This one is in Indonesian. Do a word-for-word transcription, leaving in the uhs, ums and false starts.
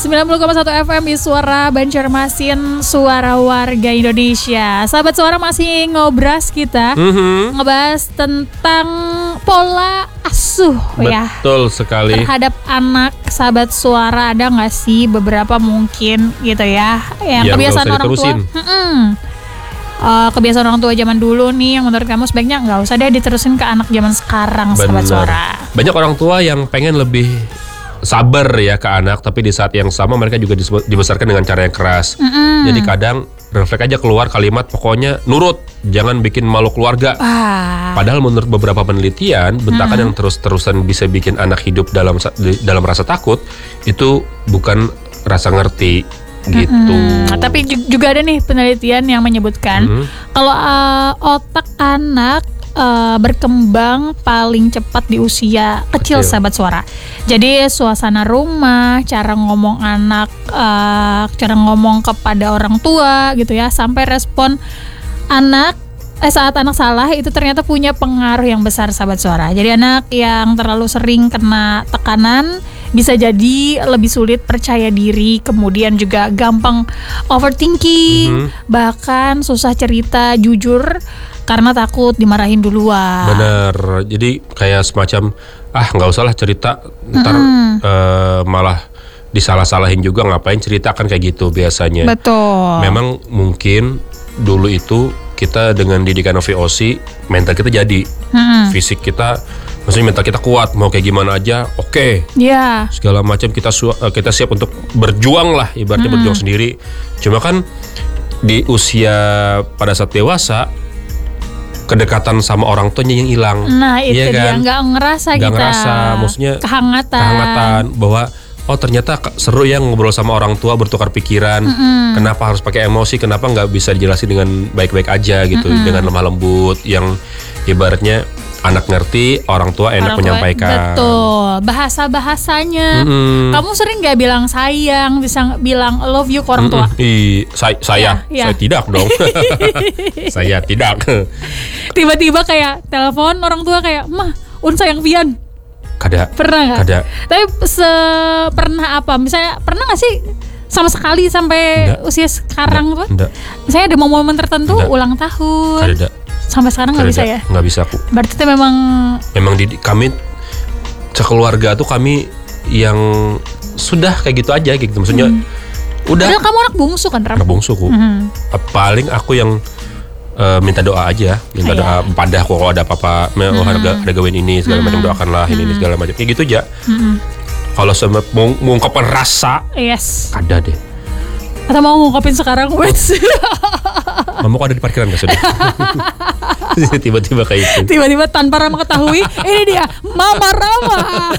sembilan puluh koma satu F M di Suara Banjarmasin, Suara Warga Indonesia. Sahabat Suara, masih ngobras kita, mm-hmm. ngebahas tentang pola asuh. Betul ya sekali. Terhadap anak. Sahabat Suara, ada gak sih beberapa mungkin gitu ya yang, yang kebiasaan orang tua uh, kebiasaan orang tua zaman dulu nih yang menurut kamu sebaiknya gak usah deh diterusin ke anak zaman sekarang. Bener. Sahabat Suara, banyak orang tua yang pengen lebih sabar ya ke anak, tapi di saat yang sama mereka juga dibesarkan dengan cara yang keras. Mm-mm. Jadi kadang refleks aja keluar kalimat pokoknya nurut, jangan bikin malu keluarga. Ah. Padahal menurut beberapa penelitian, bentakan mm. yang terus-terusan bisa bikin anak hidup dalam dalam rasa takut itu bukan rasa ngerti gitu. Mm-hmm. Tapi juga ada nih penelitian yang menyebutkan mm-hmm. kalau uh, otak anak Uh, berkembang paling cepat di usia kecil, kecil, sahabat Suara. Jadi suasana rumah, cara ngomong anak, uh, cara ngomong kepada orang tua gitu ya, sampai respon anak eh, saat anak salah itu ternyata punya pengaruh yang besar, sahabat Suara. Jadi anak yang terlalu sering kena tekanan bisa jadi lebih sulit percaya diri, kemudian juga gampang overthinking, mm-hmm. bahkan susah cerita jujur karena takut dimarahin duluan. Bener, jadi kayak semacam ah nggak usah lah cerita, ntar mm-hmm. uh, malah disalah-salahin juga, ngapain cerita, kan kayak gitu biasanya. Betul. Memang mungkin dulu itu kita dengan didikan V O C mental kita jadi, mm-hmm. fisik kita, maksudnya mental kita kuat, mau kayak gimana aja, oke, okay. yeah. segala macam kita su- kita siap untuk berjuang lah, ibaratnya mm-hmm. berjuang sendiri. Cuma kan di usia pada saat dewasa, kedekatan sama orang tuanya yang hilang. Nah itu ya dia, kan? nggak ngerasa nggak kita ngerasa, maksudnya kehangatan. kehangatan bahwa oh ternyata seru ya ngobrol sama orang tua, bertukar pikiran. Mm-hmm. Kenapa harus pakai emosi? Kenapa nggak bisa dijelasin dengan baik-baik aja gitu, mm-hmm. dengan lemah lembut yang ibaratnya anak ngerti, orang tua enak orang menyampaikan. Tua, betul, bahasa-bahasanya. Mm-hmm. Kamu sering nggak bilang sayang, bisa bilang love you ke orang tua? Mm-hmm. I, saya, saya, ya, saya ya. tidak dong. Saya tidak. Tiba-tiba kayak telepon orang tua kayak, mah, un sayang pian. Kada. Pernah nggak? Kada. Tapi se pernah apa? Misalnya pernah nggak sih sama sekali sampai nggak. Usia sekarang tuh? Misalnya ada momen tertentu, nggak. Ulang tahun. Kada. Sampai sekarang nggak bisa ya? Nggak bisa aku. Berarti itu memang memang di kami sekeluarga tuh kami yang sudah kayak gitu aja gitu, maksudnya hmm. udah. Padahal kamu anak bungsu kan, Ram? Anak bungsuku. Hmm. Paling aku yang uh, minta doa aja, minta Ayah. doa pada aku kalau ada apa-apa, hmm. oh, ada, ada gawain ini segala hmm. macam, doakanlah ini, hmm. ini segala macam, kayak gitu aja. Hmm. Kalau sama mengungkapkan rasa, yes. ada deh. Atau mau ngungkapin sekarang, wes. Mamaku ada di parkiran gak sudah. Tiba-tiba kayak itu. Tiba-tiba tanpa Rama ketahui, ini dia Mama Rama.